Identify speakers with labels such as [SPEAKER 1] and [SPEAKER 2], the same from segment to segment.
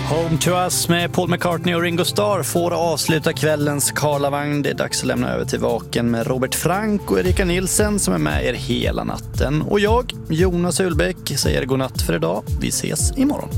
[SPEAKER 1] Home to Us med Paul McCartney och Ringo Starr får avsluta kvällens Karlavagn. Det är dags att lämna över till Vaken med Robert Frank och Erika Nilsen som är med er hela natten. Och jag, Jonas Ulbäck, säger godnatt för idag. Vi ses imorgon.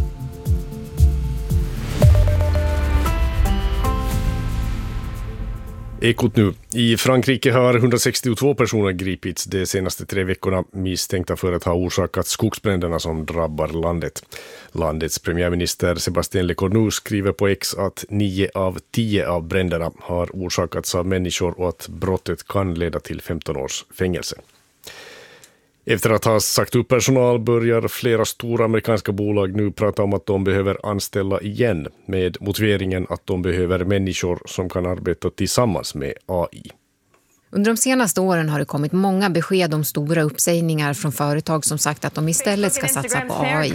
[SPEAKER 2] Ekot nu. I Frankrike har 162 personer gripits de senaste 3 veckorna misstänkta för att ha orsakat skogsbränderna som drabbar landet. Landets premiärminister Sébastien Lecornu skriver på X att 9 av 10 av bränderna har orsakats av människor och att brottet kan leda till 15 års fängelse. Efter att ha sagt upp personal börjar flera stora amerikanska bolag nu prata om att de behöver anställa igen med motiveringen att de behöver människor som kan arbeta tillsammans med AI.
[SPEAKER 3] Under de senaste åren har det kommit många besked om stora uppsägningar från företag som sagt att de istället ska satsa på AI.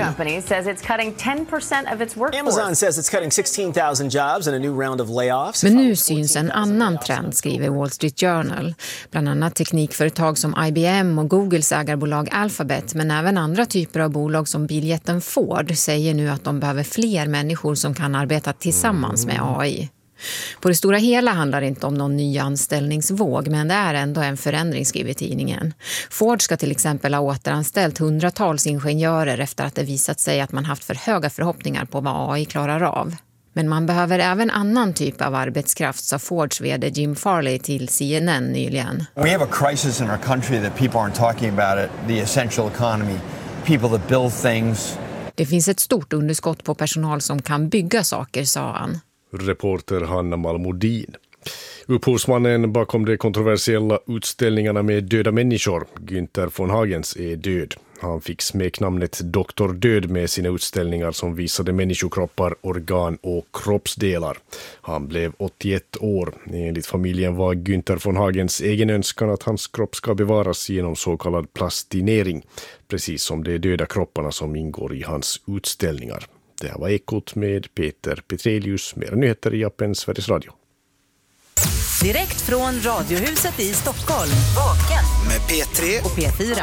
[SPEAKER 4] Amazon says it's cutting 16,000 jobs in a new round of layoffs.
[SPEAKER 3] Men nu syns en annan trend, skriver Wall Street Journal. Bland annat teknikföretag som IBM och Googles ägarbolag Alphabet, men även andra typer av bolag som biljätten Ford säger nu att de behöver fler människor som kan arbeta tillsammans med AI. På det stora hela handlar det inte om någon ny anställningsvåg, men det är ändå en förändring, skriver tidningen. Ford ska till exempel ha återanställt hundratals ingenjörer efter att det visat sig att man haft för höga förhoppningar på vad AI klarar av. Men man behöver även annan typ av arbetskraft, sa Fords vd Jim Farley till CNN nyligen.
[SPEAKER 5] We have a crisis in our country that people aren't talking about it, the essential economy, people that build things.
[SPEAKER 3] Det finns ett stort underskott på personal som kan bygga saker, sa han.
[SPEAKER 2] Reporter Hanna Malmodin. Upphovsmannen bakom de kontroversiella utställningarna med döda människor, Günther von Hagens, är död. Han fick smeknamnet Dr. Död med sina utställningar som visade människokroppar, organ och kroppsdelar. Han blev 81 år. Enligt familjen var Günther von Hagens egen önskan att hans kropp ska bevaras genom så kallad plastinering, precis som de döda kropparna som ingår i hans utställningar. Det här var Ekot med Peter Petrelius. Mera nyheter i appen Sveriges Radio.
[SPEAKER 6] Direkt från Radiohuset i Stockholm. Vaken
[SPEAKER 4] Med P3
[SPEAKER 6] och P4.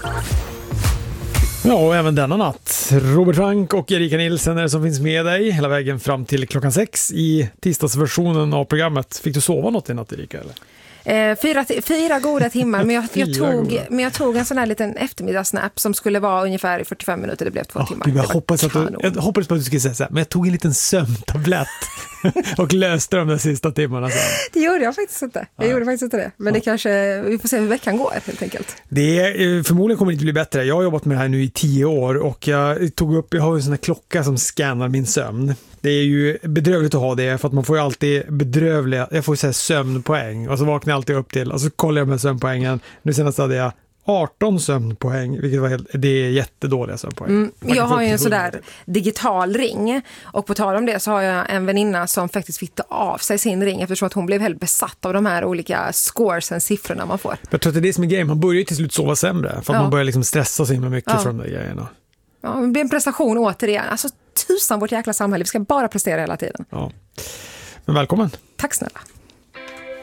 [SPEAKER 7] Ja, och även denna natt. Robert Frank och Erika Nilsen är det som finns med dig hela vägen fram till 6 i tisdagsversionen av programmet. Fick du sova något i natt, Erika, eller?
[SPEAKER 8] 4 goda timmar, men jag tog en sån här liten eftermiddagssnap som skulle vara ungefär 45 minuter, det blev 2 timmar.
[SPEAKER 7] Jag hoppades på att du skulle säga så här, men jag tog en liten sömntablett och löste de där sista timmarna sen.
[SPEAKER 8] Det gjorde jag faktiskt inte. Det. Men det kanske, vi får se hur veckan går helt enkelt.
[SPEAKER 7] Förmodligen kommer det inte bli bättre. Jag har jobbat med det här nu i 10 år och jag har en sån här klocka som scannar min sömn. Det är ju bedrövligt att ha det för att man får ju alltid jag får ju säga sömnpoäng och så vaknar jag alltid upp till och så kollar jag med sömnpoängen. Nu senast hade jag 18 sömnpoäng, vilket det är jättedåliga sömnpoäng.
[SPEAKER 8] Jag har ju en sådär digital ring och på tal om det så har jag en väninna som faktiskt fick ta av sig sin ring eftersom att hon blev helt besatt av de här olika scoresen, siffrorna man får.
[SPEAKER 7] Jag tror att det är det som är grejen, man börjar ju till slut sova sämre för att man börjar liksom stressa så himla mycket för de där grejerna.
[SPEAKER 8] Ja, det blir en prestation återigen. Alltså tusan vårt jäkla samhälle, vi ska bara prestera hela tiden.
[SPEAKER 7] Ja. Men välkommen.
[SPEAKER 8] Tack snälla.